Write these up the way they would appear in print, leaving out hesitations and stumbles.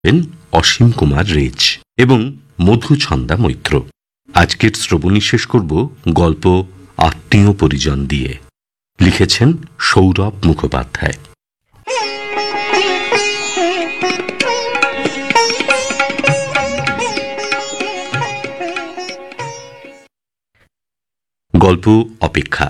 Asim Kumar raise এবং মধুছন্দা মৈত্র। আজকের শ্রবণী শেষ করব গল্প আত্মীয় পরিজন দিয়ে। লিখেছেন সৌরভ মুখোপাধ্যায়। গল্প অপেক্ষা।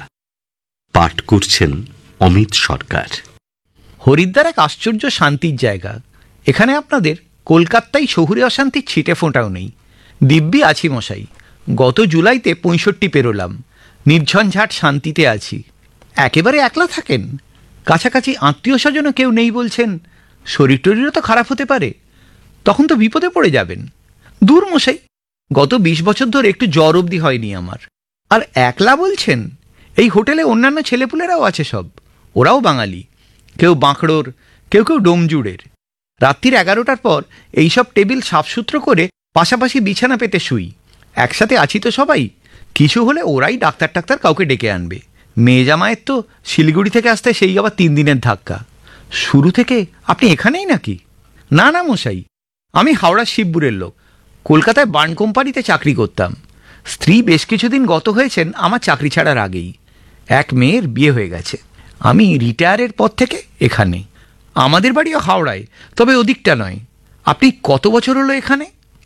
পাঠ করছেন অমিত সরকার। হরিদ্বার এক আশ্চর্য শান্তির জায়গা। এখানে আপনাদের কলকাতায় শহুরে অশান্তির ছিটে ফোঁটাও নেই। দিব্যি আছি মশাই। গত জুলাইতে 65 পেরোলাম। নির্ঝঞ্ঝাট শান্তিতে আছি। একেবারে একলা থাকেন? কাছাকাছি আত্মীয় স্বজনও কেউ নেই বলছেন। শরীর টরীরও তো খারাপ হতে পারে, তখন তো বিপদে পড়ে যাবেন। দূর মশাই, গত 20 বছর ধরে একটু জ্বর অবধি হয়নি আমার। আর একলা বলছেন? এই হোটেলে অন্যান্য ছেলেপুলেরাও আছে সব। ওরাও বাঙালি, কেউ বাঁকড়োর, কেউ কেউ ডোমজুড়ের। রাত্রির 11টার পর এইসব টেবিল সাফসুতরো করে পাশাপাশি বিছানা পেতে শুই। একসাথে আছি তো সবাই। কিছু হলে ওরাই ডাক্তার কাউকে ডেকে আনবে। মেয়ে জামাইয়ের তো শিলিগুড়ি থেকে আসতে সেই আবার 3 দিনের ধাক্কা। শুরু থেকে আপনি এখানেই নাকি? না না মশাই, আমি হাওড়ার শিবপুরের লোক। কলকাতায় বার্ন কোম্পানিতে চাকরি করতাম। স্ত্রী বেশ কিছুদিন গত হয়েছেন আমার চাকরি ছাড়ার আগেই। এক মেয়ের বিয়ে হয়ে গেছে। আমি রিটায়ারের পর থেকে এখানে। আমাদের বাড়িও হাওড়ায়, তবে ওদিকটা নয়। আপনি কত বছর হলো এখানে?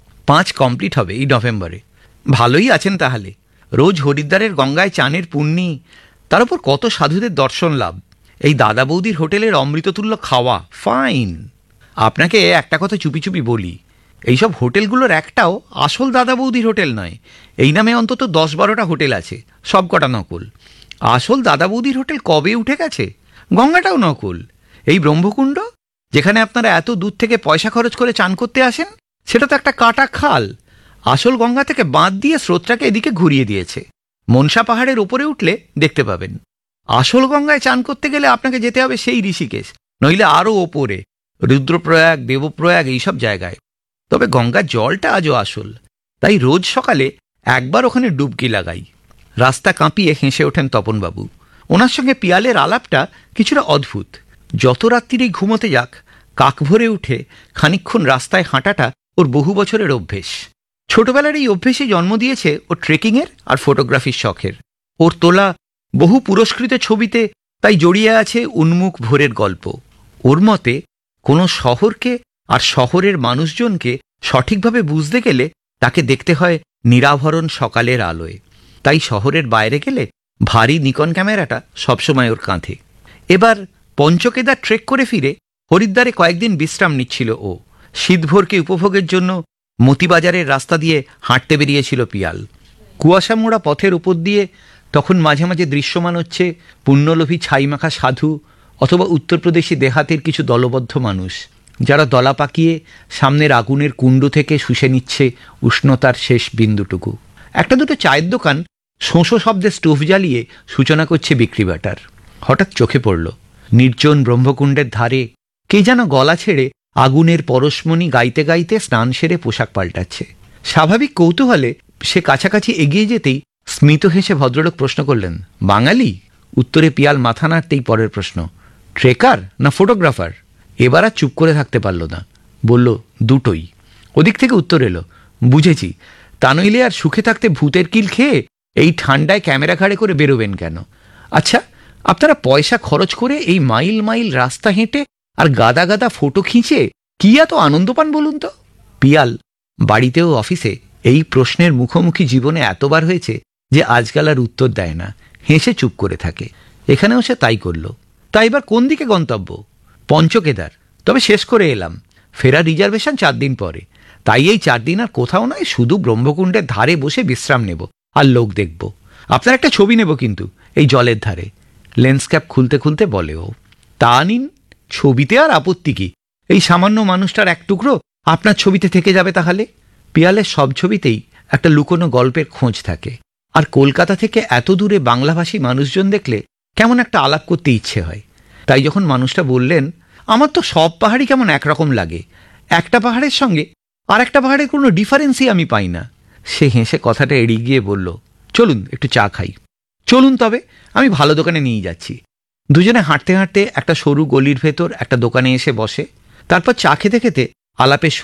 5 কমপ্লিট হবে এই নভেম্বরে। ভালোই আছেন তাহলে। রোজ হরিদ্বারের গঙ্গায় চানের পুণ্যি, তার উপর কত সাধুদের দর্শন লাভ। এই দাদা বৌদির হোটেলের অমৃততুল্য খাওয়া ফাইন। আপনাকে একটা কথা চুপি চুপি বলি, এইসব হোটেলগুলোর একটাও আসল দাদা বৌদির হোটেল নয়। এই নামে অন্তত 10-12টা হোটেল আছে, সব কটা নকল। আসল দাদা বৌদির হোটেল কবে উঠে গেছে। গঙ্গাটাও নকল। এই ব্রহ্মকুণ্ড, যেখানে আপনারা এত দূর থেকে পয়সা খরচ করে চান করতে আসেন, সেটা তো একটা কাটা খাল। আসল গঙ্গা থেকে বাঁধ দিয়ে স্রোতটাকে এদিকে ঘুরিয়ে দিয়েছে। মনসা পাহাড়ের ওপরে উঠলে দেখতে পাবেন। আসল গঙ্গায় চান করতে গেলে আপনাকে যেতে হবে সেই ঋষিকেশ, নইলে আরও ওপরে রুদ্রপ্রয়াগ, দেবপ্রয়াগ, এইসব জায়গায়। তবে গঙ্গার জলটা আজও আসল। তাই রোজ সকালে একবার ওখানে ডুবকি লাগাই। রাস্তা কাঁপিয়ে হেসে ওঠেন তপনবাবু। ওনার সঙ্গে পিয়ালের আলাপটা কিছুটা অদ্ভুত। যত রাত্রিরেই ঘুমোতে যাক, কাক ভরে উঠে খানিকক্ষণ রাস্তায় হাঁটাটা ওর বহু বছরের অভ্যেস। ছোটবেলার এই অভ্যেসে জন্ম দিয়েছে ও ট্রেকিংয়ের আর ফটোগ্রাফির শখের। ওর তোলা বহু পুরস্কৃত ছবিতে তাই জড়িয়ে আছে উন্মুখ ভোরের গল্প। ওর মতে কোনো শহরকে আর শহরের মানুষজনকে সঠিকভাবে বুঝতে গেলে তাকে দেখতে হয় নিরাভরণ সকালের আলোয়। তাই শহরের বাইরে গেলে ভারী নিকন ক্যামেরাটা সবসময় ওর কাঁধে। এবার পঞ্চকেদার ট্রেক করে ফিরে হরিদ্বারে কয়েকদিন বিশ্রাম নিচ্ছিল ও। শীতভোরকে উপভোগের জন্য মতিবাজারের রাস্তা দিয়ে হাঁটতে বেরিয়েছিল পিয়াল। কুয়াশা মোড়া পথের উপর দিয়ে তখন মাঝে মাঝে দৃশ্যমান হচ্ছে পুণ্যলোভী ছাইমাখা সাধু অথবা উত্তরপ্রদেশী দেহাতের কিছু দলবদ্ধ মানুষ, যারা দলা পাকিয়ে সামনের আগুনের কুণ্ড থেকে শুষে নিচ্ছে উষ্ণতার শেষ বিন্দুটুকু। একটা দুটো চায়ের দোকান শোঁশো শব্দে স্টোভ জ্বালিয়ে সূচনা করছে বিক্রি বাটার। হঠাৎ চোখে পড়ল নির্জন ব্রহ্মকুণ্ডের ধারে কে যেন গলা ছেড়ে আগুনের পরশমণি গাইতে গাইতে স্নান সেরে পোশাক পাল্টাচ্ছে। স্বাভাবিক কৌতূহলে সে কাছাকাছি এগিয়ে যেতেই স্মিত হেসে ভদ্রলোক প্রশ্ন করলেন, বাঙালি? উত্তরে পিয়াল মাথা নাড়তেই পরের প্রশ্ন, ট্রেকার না ফটোগ্রাফার? এবার আর চুপ করে থাকতে পারল না, বলল, দুটোই। ওদিক থেকে উত্তর এলো, বুঝেছি। তা নইলে আর সুখে থাকতে ভূতের কিল খেয়ে এই ঠান্ডায় ক্যামেরা ঘাড়ে করে বেরোবেন কেন? আচ্ছা, আপনারা পয়সা খরচ করে এই মাইল মাইল রাস্তা হেঁটে আর গাদা গাদা ফটো খিঁচে কি এত আনন্দ পান বলুন তো? পিয়াল বাড়িতেও অফিসে এই প্রশ্নের মুখোমুখি জীবনে এতবার হয়েছে যে আজকাল আর উত্তর দেয় না, হেসে চুপ করে থাকে। এখানেও সে তাই করল। তাই এবার কোন দিকে গন্তব্য? পঞ্চকেদার। তবে শেষ করে এলাম। ফেরার রিজার্ভেশন 4 দিন পরে। তাই এই 4 দিন আর কোথাও নয়, শুধু ব্রহ্মকুণ্ডের ধারে বসে বিশ্রাম নেব আর লোক দেখব। আপনার একটা ছবি নেব কিন্তু এই জলের ধারে। লেন্সক্যাপ খুলতে খুলতে বলে ও। তা নিন, ছবিতে আর আপত্তি কি? এই সামান্য মানুষটার এক টুকরো আপনার ছবিতে থেকে যাবে তাহলে। পিয়ালের সব ছবিতেই একটা লুকোনো গল্পের খোঁজ থাকে। আর কলকাতা থেকে এত দূরে বাংলাভাষী মানুষজন দেখলে কেমন একটা আলাপ করতে ইচ্ছে হয়। তাই যখন মানুষটা বললেন, আমার তো সব পাহাড়ই কেমন একরকম লাগে, একটা পাহাড়ের সঙ্গে আর একটা পাহাড়ের কোনো ডিফারেন্সই আমি পাই না, সে হেসে কথাটা এড়িয়ে গিয়ে বলল, চলুন একটু চা খাই। চলুন তবে, আমি ভালো দোকানে নিয়ে যাচ্ছি। দুজনে হাঁটতে হাঁটতে একটা সরু গলির ভেতর একটা দোকানে এসে বসে। তারপর চা খেতে খেতে আলাপের